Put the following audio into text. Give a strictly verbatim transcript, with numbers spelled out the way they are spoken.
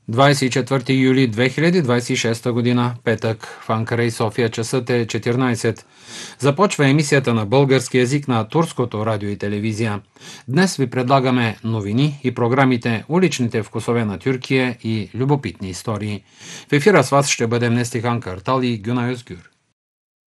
двадесет и четвърти юли две хиляди двадесет и шеста година, петък, в Анкара и София часът е четиринадесет. Започва емисията на български език на турското радио и телевизия. Днес ви предлагаме новини и програмите "Уличните вкусове на Тюркия" и "Любопитни истории". В ефира с вас ще бъдем Нестихан Картал и Гюна Özgür.